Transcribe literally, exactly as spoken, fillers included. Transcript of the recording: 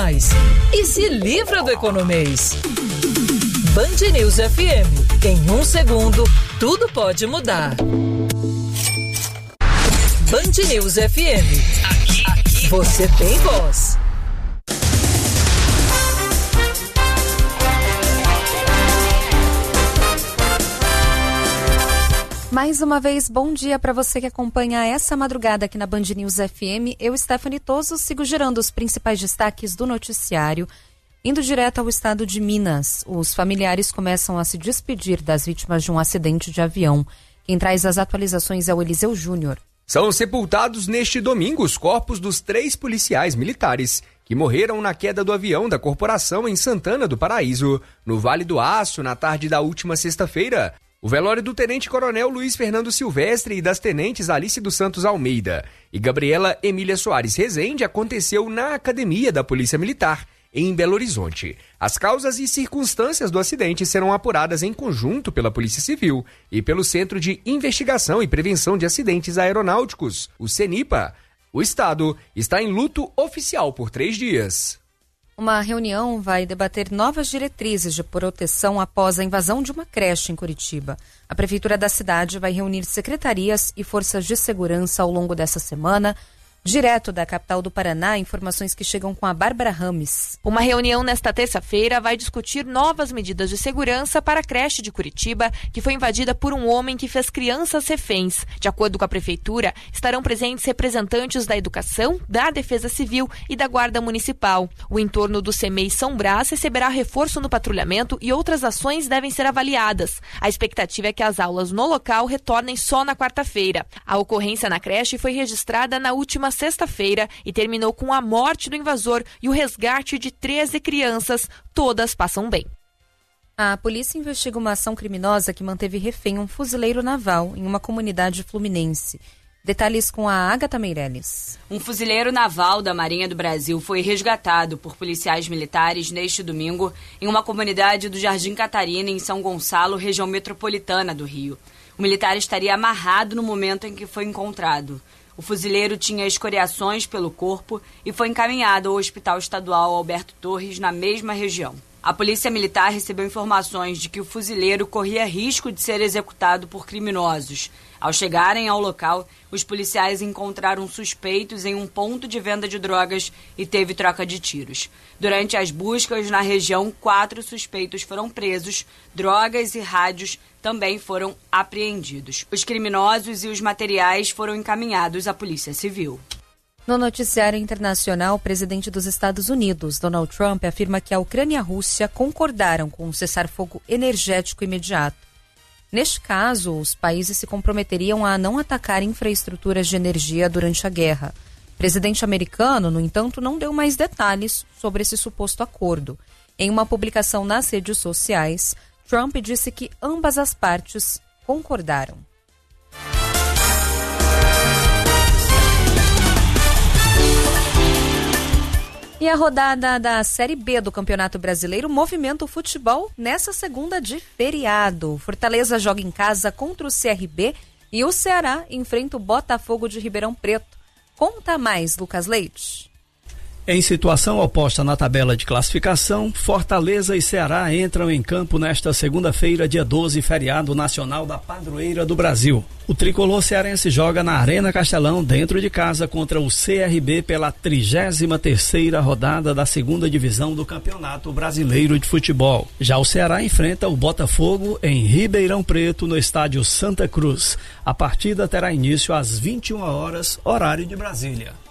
mais e se livra do economês. Band News F M. Em um segundo, tudo pode mudar. Band News F M. Aqui, aqui, você tem voz. Mais uma vez, bom dia para você que acompanha essa madrugada aqui na Band News F M. Eu, Stephanie Toso, sigo girando os principais destaques do noticiário. Indo direto ao estado de Minas, os familiares começam a se despedir das vítimas de um acidente de avião. Quem traz as atualizações é o Eliseu Júnior. São sepultados neste domingo os corpos dos três policiais militares que morreram na queda do avião da corporação em Santana do Paraíso, no Vale do Aço, na tarde da última sexta-feira. O velório do tenente-coronel Luiz Fernando Silvestre e das tenentes Alice dos Santos Almeida e Gabriela Emília Soares Rezende aconteceu na Academia da Polícia Militar, em Belo Horizonte. As causas e circunstâncias do acidente serão apuradas em conjunto pela Polícia Civil e pelo Centro de Investigação e Prevenção de Acidentes Aeronáuticos, o CENIPA. O Estado está em luto oficial por três dias. Uma reunião vai debater novas diretrizes de proteção após a invasão de uma creche em Curitiba. A Prefeitura da cidade vai reunir secretarias e forças de segurança ao longo dessa semana. Direto da capital do Paraná, informações que chegam com a Bárbara Rames. Uma reunião nesta terça-feira vai discutir novas medidas de segurança para a creche de Curitiba, que foi invadida por um homem que fez crianças reféns. De acordo com a Prefeitura, estarão presentes representantes da Educação, da Defesa Civil e da Guarda Municipal. O entorno do CEMEI São Brás receberá reforço no patrulhamento e outras ações devem ser avaliadas. A expectativa é que as aulas no local retornem só na quarta-feira. A ocorrência na creche foi registrada na última sexta-feira e terminou com a morte do invasor e o resgate de treze crianças. Todas passam bem. A polícia investiga uma ação criminosa que manteve refém um fuzileiro naval em uma comunidade fluminense. Detalhes com a Agatha Meirelles. Um fuzileiro naval da Marinha do Brasil foi resgatado por policiais militares neste domingo em uma comunidade do Jardim Catarina, em São Gonçalo, região metropolitana do Rio. O militar estaria amarrado no momento em que foi encontrado. O fuzileiro tinha escoriações pelo corpo e foi encaminhado ao Hospital Estadual Alberto Torres, na mesma região. A Polícia Militar recebeu informações de que o fuzileiro corria risco de ser executado por criminosos. Ao chegarem ao local, os policiais encontraram suspeitos em um ponto de venda de drogas e teve troca de tiros. Durante as buscas na região, quatro suspeitos foram presos, drogas e rádios também foram apreendidos. Os criminosos e os materiais foram encaminhados à Polícia Civil. No noticiário internacional, o presidente dos Estados Unidos, Donald Trump, afirma que a Ucrânia e a Rússia concordaram com um cessar-fogo energético imediato. Neste caso, os países se comprometeriam a não atacar infraestruturas de energia durante a guerra. O presidente americano, no entanto, não deu mais detalhes sobre esse suposto acordo. Em uma publicação nas redes sociais, Trump disse que ambas as partes concordaram. E a rodada da Série B do Campeonato Brasileiro movimenta o futebol nessa segunda de feriado. Fortaleza joga em casa contra o C R B e o Ceará enfrenta o Botafogo de Ribeirão Preto. Conta mais, Lucas Leite. Em situação oposta na tabela de classificação, Fortaleza e Ceará entram em campo nesta segunda-feira, dia doze, feriado nacional da padroeira do Brasil. O tricolor cearense joga na Arena Castelão, dentro de casa, contra o C R B pela trigésima terceira rodada da segunda divisão do Campeonato Brasileiro de Futebol. Já o Ceará enfrenta o Botafogo em Ribeirão Preto, no estádio Santa Cruz. A partida terá início às vinte e uma horas, horário de Brasília.